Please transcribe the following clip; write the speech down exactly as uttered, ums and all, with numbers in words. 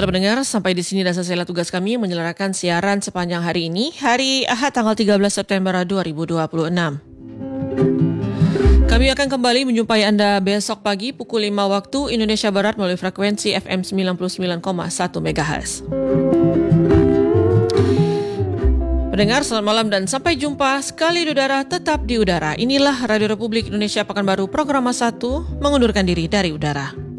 Para pendengar, sampai di sini dah selesai tugas kami menyelarakan siaran sepanjang hari ini, hari Ahad tanggal tiga belas September dua ribu dua puluh enam. Kami akan kembali menjumpai Anda besok pagi pukul lima waktu Indonesia Barat melalui frekuensi F M sembilan puluh sembilan koma satu megahertz. Pendengar, selamat malam dan sampai jumpa. Sekali di udara, tetap di udara. Inilah Radio Republik Indonesia Pekanbaru Program satu mengundurkan diri dari udara.